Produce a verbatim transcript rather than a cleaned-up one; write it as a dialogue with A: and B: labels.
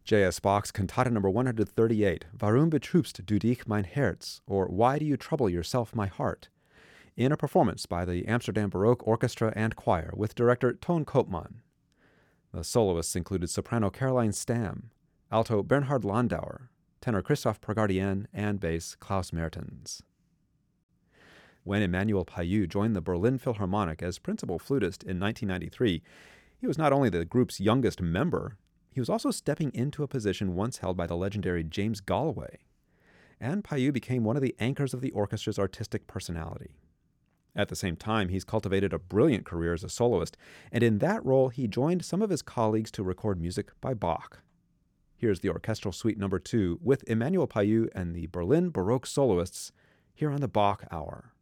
A: J S. Bach's Cantata number one hundred thirty-eight, Warum betrübst du dich mein Herz, or Why do you trouble yourself, my heart, in a performance by the Amsterdam Baroque Orchestra and Choir with director Toon Koopman. The soloists included soprano Caroline Stam, alto Bernhard Landauer, tenor Christophe Progardien, and bass Klaus Mertens. When Emmanuel Payut joined the Berlin Philharmonic as principal flutist in nineteen ninety-three, he was not only the group's youngest member, he was also stepping into a position once held by the legendary James Galway. And Payut became one of the anchors of the orchestra's artistic personality. At the same time, he's cultivated a brilliant career as a soloist, and in that role, he joined some of his colleagues to record music by Bach. Here's the Orchestral Suite number two with Emmanuel Payut and the Berlin Baroque soloists here on the Bach Hour.